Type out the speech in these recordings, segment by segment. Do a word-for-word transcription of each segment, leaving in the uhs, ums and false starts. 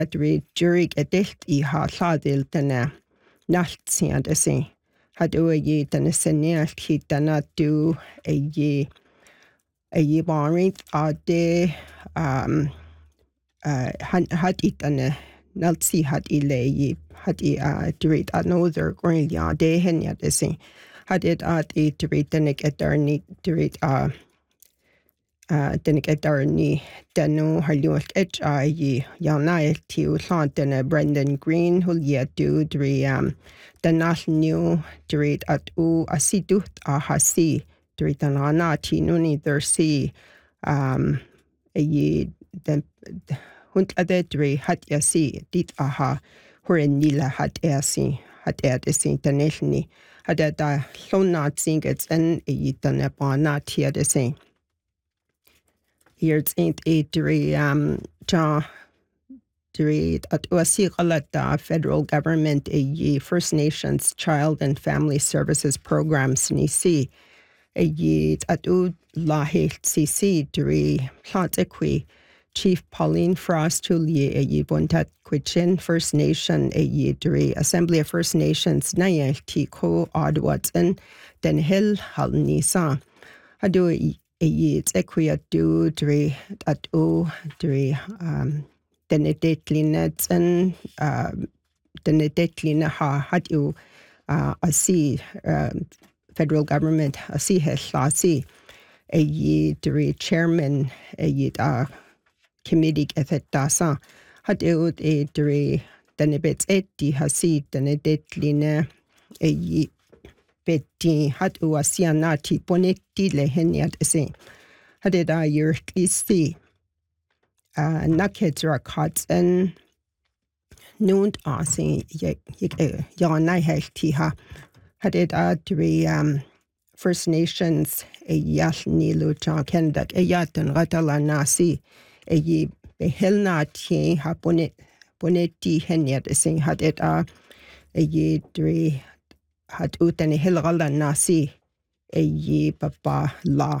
adri jurig edilt i ha lladdil dyna naltsiad ysi. Hadw e i dyna syniad chi dyna dw e i e i warid a de um, uh, had i dyna naltsi had i le i had i uh, drid another gwrlia de heniad ysi. Had it at i drid dyna gyda'r ni drid a uh, Uh, dyna gyda'r ni dynw harliwll edra i iawnau tiw llant dyna Brendan Green hwliau dw dri um, dynall niw dri at w a si dwt a hasi dri dyna na ti nhw'n i ddyrsi um, i hwnt adde dri had ia si dit a ha hwryn nila had ea si had ea dysi dynell ni had ea da llwnad sy'n gyda'n yn i dyna ba na ti a dysi. Here's ain't a dri um ja dri at uasiqalata federal government a First Nations Child and Family Services Programs ni si a at u lahe C C dri plantequi Chief Pauline Frost Julie a bontat quichin First Nation a dri Assembly of First Nations na ti ko adwatsen den hill hal ni sa adu e equia do dri at o dri um denedetlina and um denedetlina ha had you uh a see um federal government a see his la see a ye dri chairman a ye uh committee ethet dasa had you a dri denebet et di hasi denedetlina a ye Betty had uasianati ponetti le heniat se. Had it a year listi. Uh, Nakeds are cuts and noon asi yana helti ha. Had it a three um First Nations a yas nilu chan kendak a yat and ratala nasi a ye behilna ti ha ponet ponetti heniat se had it a a ye three had utan hilgala nasi e ye papa la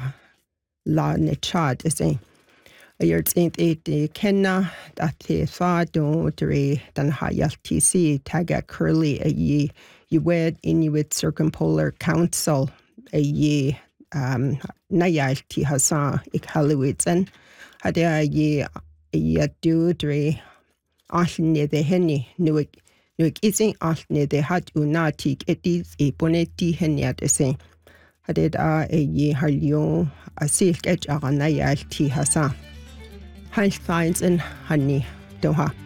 la ne chad is a years ain't eight de kenna that the fa do dre dan hayal T C taga curly a ye you wed Inuit Circumpolar Council a ye um nayal ti hasa ik haluitsen had a ye a ye do dre ashne de henny nu Nuik ising alne de had unatik etis e poneti heniat ese. Haded a e ye harlion a silk edge a nayal ti hasa. Hans finds in honey doha.